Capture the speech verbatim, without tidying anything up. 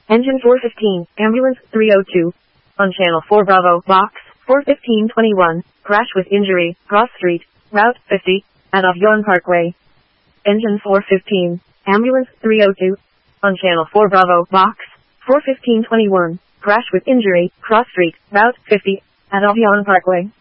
Engine four fifteen, ambulance three oh two. On channel four Bravo, box four fifteen twenty-one, crash with injury, cross street, route fifty, at Avion Parkway. Engine four fifteen, ambulance three oh two. On channel four Bravo, box four fifteen twenty-one, crash with injury, cross street, route fifty, at Avion Parkway.